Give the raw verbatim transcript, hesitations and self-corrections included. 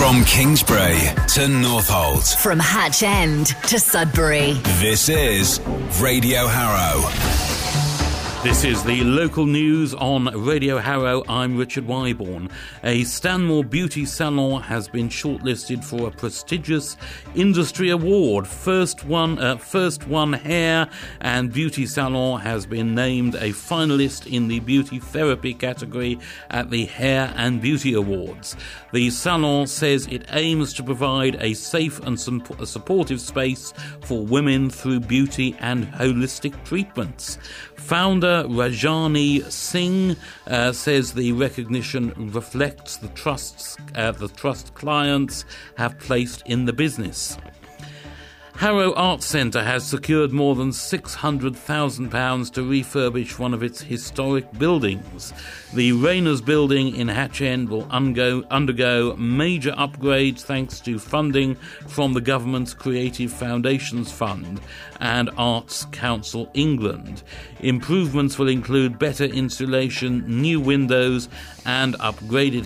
From Kingsbury to Northolt. From Hatch End to Sudbury. This is Radio Harrow. This is the local news on Radio Harrow. I'm Richard Wyborn. A Stanmore beauty salon has been shortlisted for a prestigious industry award. First One, uh, First One Hair and Beauty Salon has been named a finalist in the beauty therapy category at the Hair and Beauty Awards. The salon says it aims to provide a safe and supportive space for women through beauty and holistic treatments. Founder Rajani Singh uh, says the recognition reflects the trusts uh, the trust clients have placed in the business. Harrow Arts Centre has secured more than six hundred thousand pounds to refurbish one of its historic buildings. The Rayners building in Hatch End will undergo, undergo major upgrades thanks to funding from the government's Creative Foundations Fund and Arts Council England. Improvements will include better insulation, new windows and upgraded